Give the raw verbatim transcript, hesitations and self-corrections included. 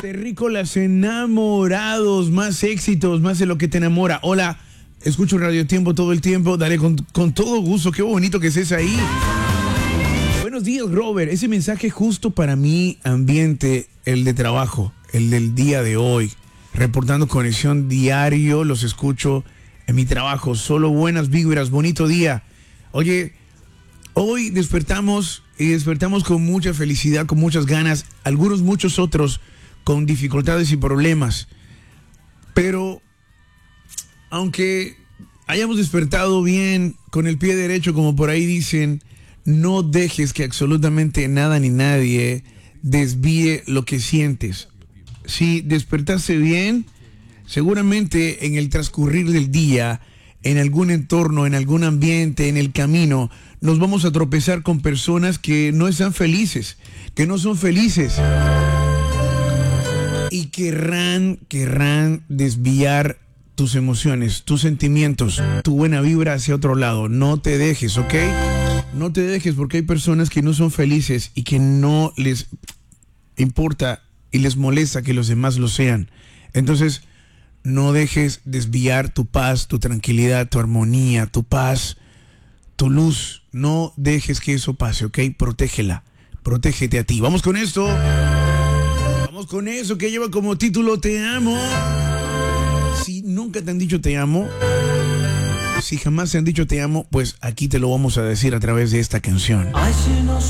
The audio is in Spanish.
Terrícolas enamorados, más éxitos, más de lo que te enamora. Hola, escucho Radio Tiempo todo el tiempo, dale con, con todo gusto, qué bonito que estés ahí. Buenos días, Robert, ese mensaje justo para mi ambiente, el de trabajo, el del día de hoy. Reportando conexión diario, los escucho en mi trabajo, solo buenas vibras, bonito día. Oye, hoy despertamos y despertamos con mucha felicidad, con muchas ganas, algunos, muchos otros con dificultades y problemas. Pero aunque hayamos despertado bien, con el pie derecho, como por ahí dicen, no dejes que absolutamente nada ni nadie desvíe lo que sientes. Si despertaste bien, seguramente en el transcurrir del día, en algún entorno, en algún ambiente, en el camino, nos vamos a tropezar con personas que no están felices, que no son felices. Y querrán, querrán desviar tus emociones, tus sentimientos, tu buena vibra hacia otro lado. No te dejes, ¿ok? No te dejes, porque hay personas que no son felices y que no les importa y les molesta que los demás lo sean. Entonces, no dejes desviar tu paz, tu tranquilidad, tu armonía, tu paz, tu luz. No dejes que eso pase, ¿ok? Protégela, protégete a ti. Vamos con esto. Vamos con eso que lleva como título Te amo. Si nunca te han dicho te amo, si jamás te han dicho te amo, pues aquí te lo vamos a decir a través de esta canción.